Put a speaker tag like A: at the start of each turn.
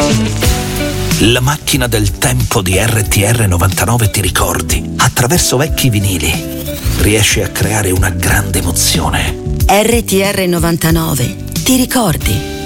A: La macchina del tempo di RTR 99 ti ricordi, attraverso vecchi vinili, riesce a creare una grande emozione.
B: RTR 99 ti ricordi.